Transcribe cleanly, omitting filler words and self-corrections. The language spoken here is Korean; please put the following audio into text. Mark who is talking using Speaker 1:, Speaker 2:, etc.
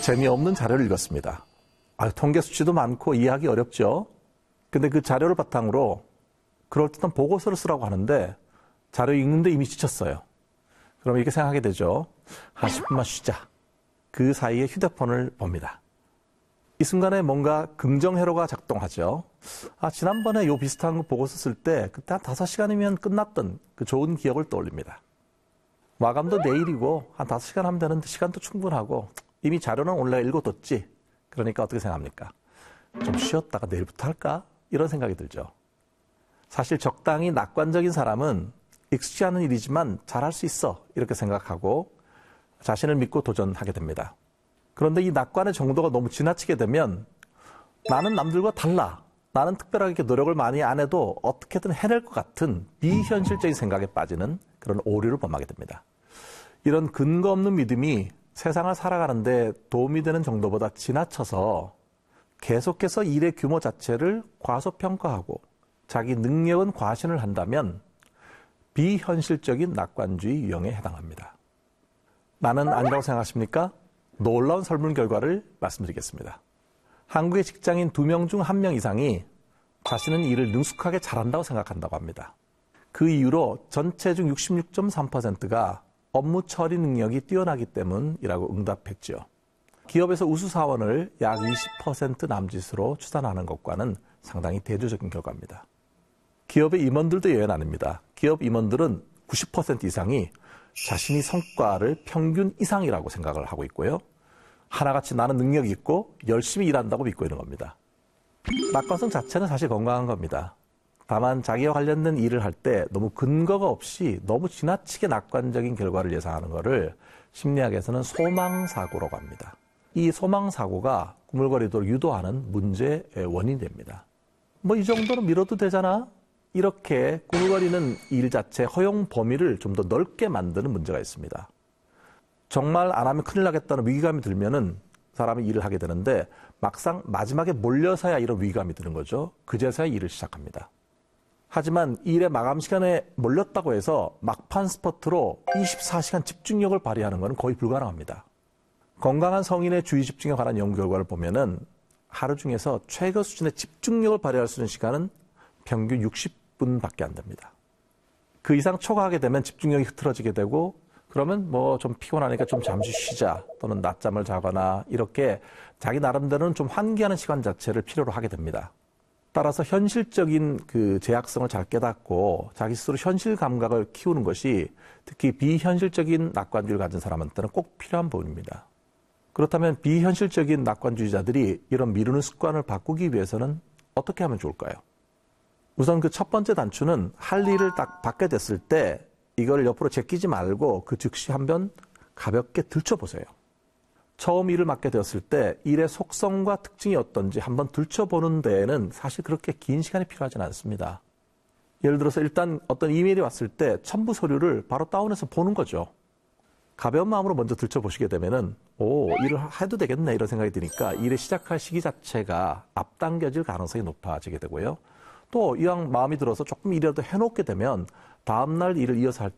Speaker 1: 재미없는 자료를 읽었습니다. 통계 수치도 많고 이해하기 어렵죠. 근데 그 자료를 바탕으로 그럴듯한 보고서를 쓰라고 하는데 자료 읽는데 이미 지쳤어요. 그럼 이렇게 생각하게 되죠. 한 10분만 쉬자. 그 사이에 휴대폰을 봅니다. 이 순간에 뭔가 긍정회로가 작동하죠. 지난번에 요 비슷한 거 보고서 쓸 때 그때 한 5시간이면 끝났던 그 좋은 기억을 떠올립니다. 마감도 내일이고 한 5시간 하면 되는데 시간도 충분하고 이미 자료는 오늘 읽어뒀지. 그러니까 어떻게 생각합니까? 좀 쉬었다가 내일부터 할까? 이런 생각이 들죠. 사실 적당히 낙관적인 사람은 익숙지 않은 일이지만 잘할 수 있어 이렇게 생각하고 자신을 믿고 도전하게 됩니다. 그런데 이 낙관의 정도가 너무 지나치게 되면 나는 남들과 달라. 나는 특별하게 노력을 많이 안 해도 어떻게든 해낼 것 같은 비현실적인 생각에 빠지는 그런 오류를 범하게 됩니다. 이런 근거 없는 믿음이 세상을 살아가는데 도움이 되는 정도보다 지나쳐서 계속해서 일의 규모 자체를 과소평가하고 자기 능력은 과신을 한다면 비현실적인 낙관주의 유형에 해당합니다. 나는 아니라고 생각하십니까? 놀라운 설문 결과를 말씀드리겠습니다. 한국의 직장인 2명 중 1명 이상이 자신은 일을 능숙하게 잘한다고 생각한다고 합니다. 그 이유로 전체 중 66.3%가 업무 처리 능력이 뛰어나기 때문이라고 응답했죠. 기업에서 우수 사원을 약 20% 남짓으로 추산하는 것과는 상당히 대조적인 결과입니다. 기업의 임원들도 예외는 아닙니다. 기업 임원들은 90% 이상이 자신이 성과를 평균 이상이라고 생각을 하고 있고요. 하나같이 나는 능력이 있고 열심히 일한다고 믿고 있는 겁니다. 낙관성 자체는 사실 건강한 겁니다. 다만 자기와 관련된 일을 할 때 너무 근거가 없이 너무 지나치게 낙관적인 결과를 예상하는 것을 심리학에서는 소망사고라고 합니다. 이 소망사고가 꾸물거리도록 유도하는 문제의 원인이 됩니다. 이 정도는 미뤄도 되잖아? 이렇게 꾸물거리는 일 자체 허용 범위를 좀 더 넓게 만드는 문제가 있습니다. 정말 안 하면 큰일 나겠다는 위기감이 들면은 사람이 일을 하게 되는데 막상 마지막에 몰려서야 이런 위기감이 드는 거죠. 그제서야 일을 시작합니다. 하지만 일의 마감 시간에 몰렸다고 해서 막판 스퍼트로 24시간 집중력을 발휘하는 것은 거의 불가능합니다. 건강한 성인의 주의 집중에 관한 연구 결과를 보면은 하루 중에서 최고 수준의 집중력을 발휘할 수 있는 시간은 평균 60분밖에 안 됩니다. 그 이상 초과하게 되면 집중력이 흐트러지게 되고 그러면 좀 피곤하니까 좀 잠시 쉬자 또는 낮잠을 자거나 이렇게 자기 나름대로는 좀 환기하는 시간 자체를 필요로 하게 됩니다. 따라서 현실적인 그 제약성을 잘 깨닫고 자기 스스로 현실 감각을 키우는 것이 특히 비현실적인 낙관주의를 가진 사람한테는 꼭 필요한 부분입니다. 그렇다면 비현실적인 낙관주의자들이 이런 미루는 습관을 바꾸기 위해서는 어떻게 하면 좋을까요? 우선 그 첫 번째 단추는 할 일을 딱 받게 됐을 때 이걸 옆으로 제끼지 말고 그 즉시 한번 가볍게 들춰보세요. 처음 일을 맡게 되었을 때 일의 속성과 특징이 어떤지 한번 들춰보는 데에는 사실 그렇게 긴 시간이 필요하진 않습니다. 예를 들어서 일단 어떤 이메일이 왔을 때 첨부 서류를 바로 다운해서 보는 거죠. 가벼운 마음으로 먼저 들춰보시게 되면은 일을 해도 되겠네 이런 생각이 드니까 일을 시작할 시기 자체가 앞당겨질 가능성이 높아지게 되고요. 또 이왕 마음이 들어서 조금 일이라도 해놓게 되면 다음날 일을 이어서 할